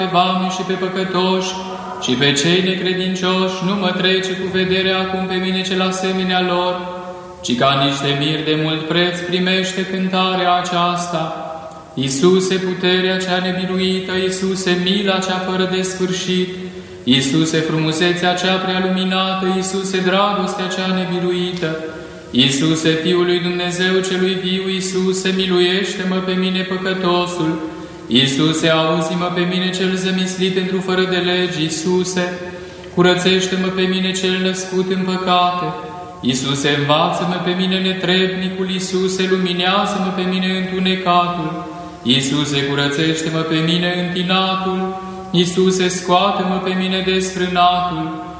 pe vamii și pe păcătoși și pe cei necredincioși, nu mă trece cu vederea acum pe mine cel asemenea lor, ci ca niște miri de mult preț primește cântarea aceasta. Iisuse, puterea cea nebiruită, Iisuse, mila cea fără de sfârșit, Iisuse, frumusețea cea prealuminată, Iisuse, dragostea cea nebiruită, Iisuse, Fiul lui Dumnezeu celui viu, Iisuse, miluiește-mă pe mine păcătosul, Iisuse, auzi-mă pe mine cel zămislit într-o fără de legi, Iisuse, curățește-mă pe mine cel născut în păcate, Iisuse, învață-mă pe mine netrebnicul, Iisuse, luminează-mă pe mine întunecatul, Iisuse, curățește-mă pe mine întinatul, Iisuse, scoate-mă pe mine desfrânatul,